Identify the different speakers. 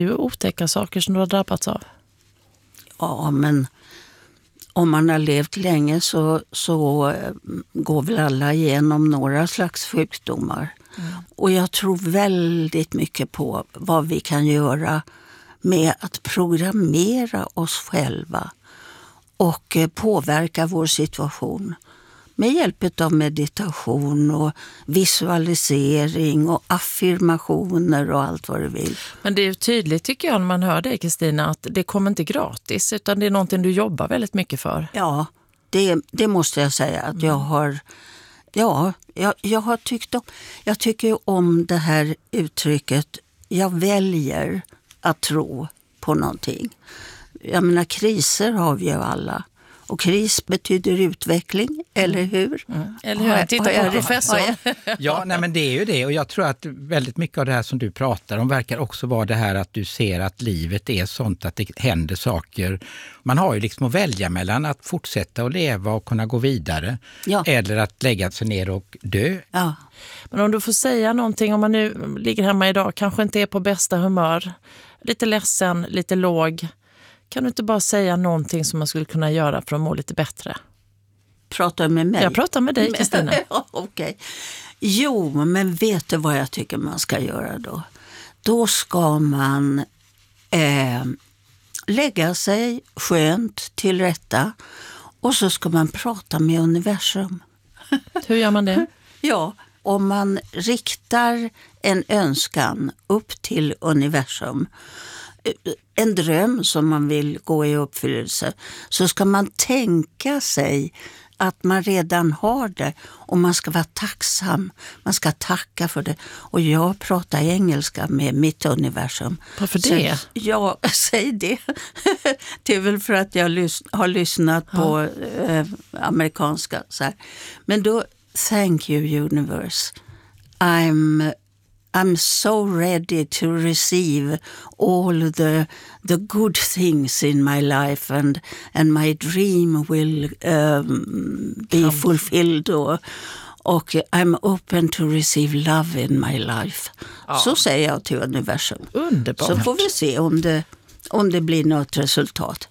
Speaker 1: Det är ju otäcka saker som du har drabbats av.
Speaker 2: Ja, men om man har levt länge så går väl alla igenom några slags sjukdomar. Och jag tror väldigt mycket på vad vi kan göra med att programmera oss själva och påverka vår situation med hjälp av meditation och visualisering och affirmationer och allt vad du vill.
Speaker 1: Men det är ju tydligt tycker jag när man hör dig, Kristina, att det kommer inte gratis utan det är någonting du jobbar väldigt mycket för.
Speaker 2: Ja, det måste jag säga att jag har. Ja, jag har tyckt om. Jag tycker om det här uttrycket. Jag väljer att tro på någonting. Jag menar, kriser har vi ju alla. Och kris betyder utveckling, eller hur?
Speaker 1: Eller hur? Titta på professor.
Speaker 3: Ja, nej, men det är ju det. Och jag tror att väldigt mycket av det här som du pratar om verkar också vara det här att du ser att livet är sånt att det händer saker. Man har ju liksom att välja mellan att fortsätta att leva och kunna gå vidare. Ja. Eller att lägga sig ner och dö.
Speaker 2: Ja.
Speaker 1: Men om du får säga någonting, om man nu ligger hemma idag, kanske inte är på bästa humör, lite ledsen, lite låg. Kan du inte bara säga någonting som man skulle kunna göra för att må lite bättre?
Speaker 2: Pratar med mig?
Speaker 1: Jag pratar med dig, Kristina.
Speaker 2: Ja, okej. Jo, men vet du vad jag tycker man ska göra då? Då ska man lägga sig skönt till rätta och så ska man prata med universum.
Speaker 1: Hur gör man det?
Speaker 2: Ja, om man riktar en önskan upp till universum, en dröm som man vill gå i uppfyllelse, så ska man tänka sig att man redan har det och man ska vara tacksam. Man ska tacka för det. Och jag pratar engelska med mitt universum.
Speaker 1: Varför det?
Speaker 2: Så, ja, säg det. Det är väl för att jag har lyssnat på amerikanska. Så här. Men då, thank you universe. I'm so ready to receive all the good things in my life and my dream will be fulfilled och I'm open to receive love in my life. Ja. Så säger jag till universum.
Speaker 1: Underbart.
Speaker 2: Så får vi se om det blir något resultat.